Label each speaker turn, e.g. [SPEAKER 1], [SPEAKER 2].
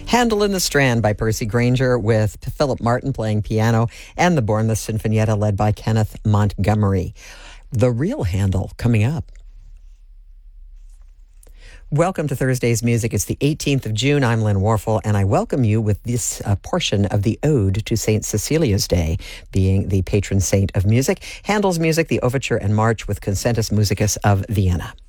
[SPEAKER 1] Handel in the Strand by Percy Grainger with Philip Martin playing piano and the Bournemouth Sinfonietta led by Kenneth Montgomery. The real Handel coming up. Welcome to Thursday's Music. It's the 18th of June. I'm Lynn Warfel, and I welcome you with this portion of the Ode to St. Cecilia's Day, being the patron saint of music. Handel's music, the Overture and March with Concertus Musicus of Vienna.